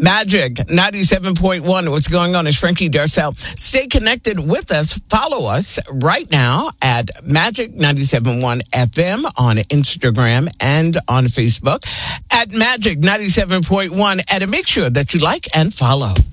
Magic 97.1. What's going on is Frankie Darcell. Stay connected with us. Follow us right now at Magic 97.1 FM on Instagram and on Facebook at Magic 97.1. And make sure that you like and follow.